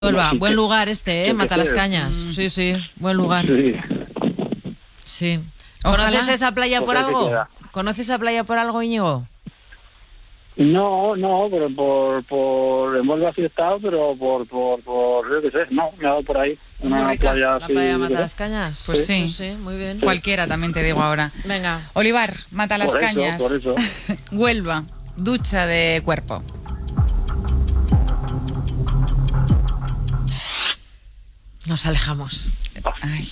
Huelva, buen lugar Matalascañas. Sí, buen lugar. Sí. ¿Conoces esa playa por algo? ¿Conoces esa playa por algo, Íñigo? No, pero en Huelva sí he estado, pero por yo qué sé, no, me ha dado por ahí. Una playa así. ¿La playa de Matalascañas? Pues sí, muy bien. Cualquiera, también te digo ahora. Venga. Olivar, Matalascañas. Por eso. Huelva, ducha de cuerpo. Nos alejamos. Ay.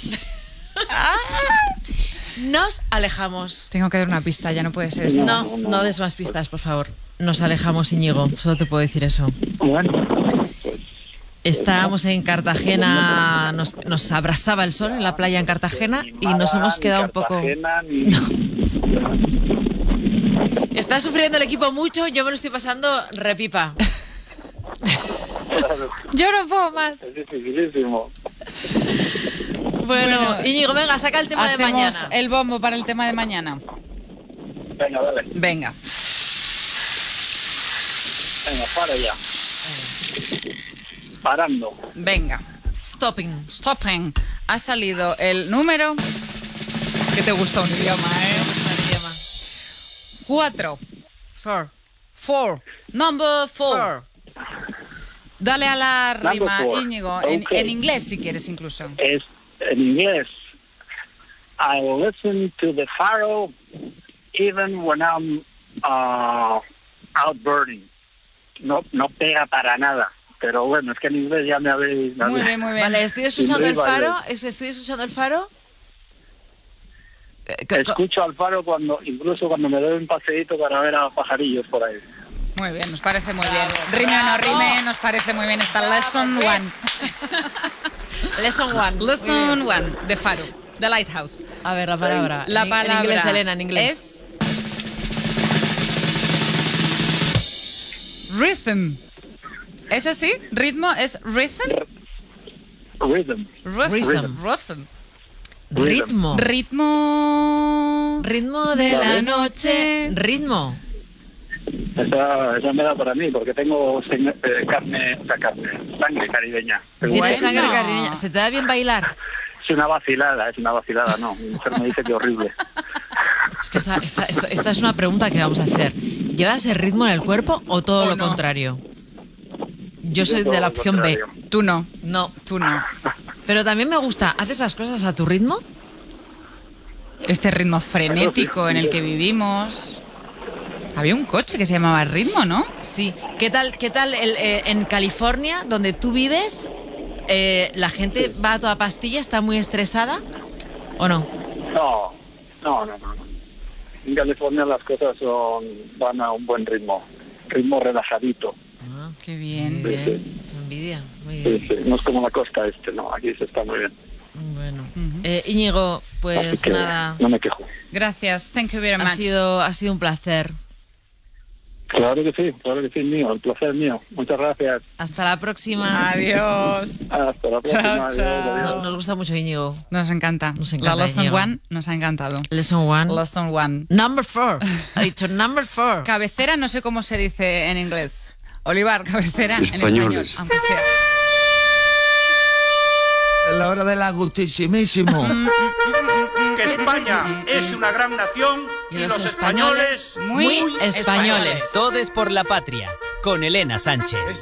Nos alejamos. Tengo que dar una pista, ya no puede ser esto. No des más pistas, por favor. Nos alejamos, Íñigo. Solo te puedo decir eso. Bueno. Estábamos en Cartagena, nos abrasaba el sol en la playa en Cartagena y nos hemos quedado un poco... Está sufriendo el equipo mucho, yo me lo estoy pasando repipa. Yo no puedo más. Es dificilísimo. Bueno, Íñigo, venga, saca el tema de mañana. Hacemos el bombo para el tema de mañana. Venga, dale. Venga, para ya. Parando. venga. Stopping. Ha salido el número... Que te gusta un idioma, Idioma. 4. Four. Number 4. Dale a la Number rima, 4. Íñigo. Okay. En inglés, si quieres, incluso. Es en inglés. I listen to the faro even when I'm out burning. No pega para nada. Pero bueno, es que en inglés ya me habéis... Muy bien. Vale, estoy escuchando el faro. ¿Escuchando el faro? Escucho al faro incluso cuando me doy un paseíto para ver a pajarillos por ahí. Muy bien, nos parece muy bien. Rime o no rime, nos parece muy bien. Está Lesson 1. Lesson 1, de Faro, The Lighthouse. A ver, la palabra. La En palabra inglés, Elena, en inglés. Es... Rhythm. ¿Es así? ¿Ritmo es rhythm? Rhythm. Ritmo. Ritmo de la noche. Ritmo. Esa me da para mí, porque tengo sangre caribeña. ¿Tienes sangre caribeña? ¿Se te da bien bailar? Es una vacilada, no. Mi mujer me dice que horrible. Es que esta es una pregunta que vamos a hacer. ¿Llevas el ritmo en el cuerpo o todo lo contrario? Yo soy de la opción B. Tú no. No. Tú no. Pero también me gusta. ¿Haces las cosas a tu ritmo? Este ritmo frenético en el que vivimos. Había un coche que se llamaba Ritmo, ¿no? Sí. ¿Qué tal en California, donde tú vives, la gente va a toda pastilla, está muy estresada o no? No. En California las cosas van a un buen ritmo relajadito. Ah, qué bien. Muy bien. Tu envidia, muy bien. Sí. No es como la costa no, aquí se está muy bien. Bueno. Íñigo, pues nada. No me quejo. Gracias, thank you very much. Ha sido un placer. Claro que sí, mío, el placer es mío. Muchas gracias. Hasta la próxima. Adiós. Hasta la próxima. Adiós. Nos gusta mucho Íñigo. Nos encanta. La Lesson 1 nos ha encantado. Lesson 1. Number 4. Ha dicho number 4. Cabecera, no sé cómo se dice en inglés. Olivar, cabecera en español, aunque sea. Es la hora del agustísimísimo. Que España es una gran nación y los españoles muy españoles. Todes por la patria, con Elena Sánchez.